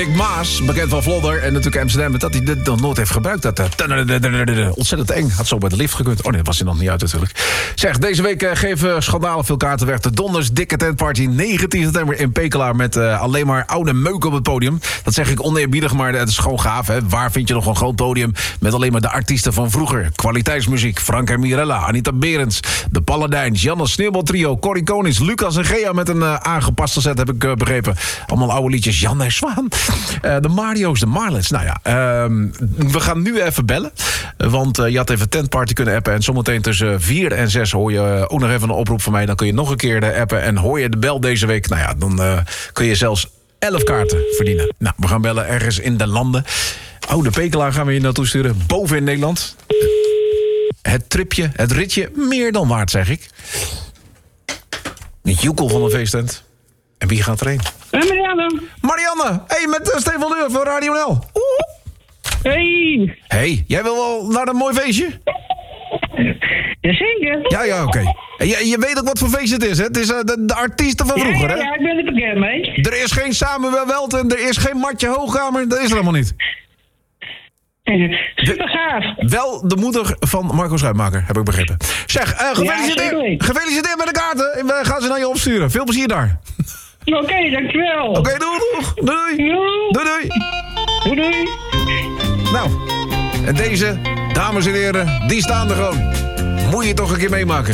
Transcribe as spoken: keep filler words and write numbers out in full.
Ik Maas, bekend van Vlodder en natuurlijk Amsterdam, dat hij dit nog nooit heeft gebruikt. Dat, uh, ontzettend eng. Had zo bij de lift gekund. Oh nee, dat was hij nog niet uit natuurlijk. Zeg, deze week uh, geven schandalig veel kaarten weg. De Donders dikke tentparty negentien september in Pekela met uh, alleen maar oude meuk op het podium. Dat zeg ik oneerbiedig, maar het is gewoon gaaf. Hè? Waar vind je nog een groot podium met alleen maar de artiesten van vroeger? Kwaliteitsmuziek, Frank en Mirella, Anita Berends, de Paladijns, Janne Sneeuwbal Trio, Corrie Konings, Lucas en Gea met een uh, aangepaste set, heb ik uh, begrepen. Allemaal oude liedjes, Jan en Zwaan. Uh, de Mario's, de Marlins. Nou ja, uh, we gaan nu even bellen. Want uh, je had even tentparty kunnen appen. En zometeen tussen vier en zes hoor je ook nog even een oproep van mij. Dan kun je nog een keer de appen. En hoor je de bel deze week. Nou ja, dan uh, kun je zelfs elf kaarten verdienen. Nou, we gaan bellen ergens in de landen. Oude Pekela gaan we hier naartoe sturen. Boven in Nederland. Het tripje, het ritje, meer dan waard, zeg ik. Niet Joekel van de feesttent. En wie gaat erheen? Hey Marianne. Marianne, hey, met uh, Stefan Leur van Radio N L. Oeh. Hey. Hey, jij wil wel naar een mooi feestje? Jazeker. Ja, ja, oké. Okay. Je, je weet ook wat voor feest het is, hè? Het is uh, de, de artiesten van vroeger, ja, ja, hè? Ja, ik ben er bekend mee. Er is geen Samuel Welten, er is geen Matje Hoogkamer, dat is er allemaal niet. Super gaaf. Wel de moeder van Marco Schuitmaker, heb ik begrepen. Zeg, uh, gefeliciteerd, ja, gefeliciteerd met de kaarten. We gaan ze naar je opsturen. Veel plezier daar. Oké, okay, dankjewel. Oké, okay, doei, doei. Doei. Doei, doei. Doei, doei. Nou, en deze, dames en heren, die staan er gewoon. Moet je toch een keer meemaken.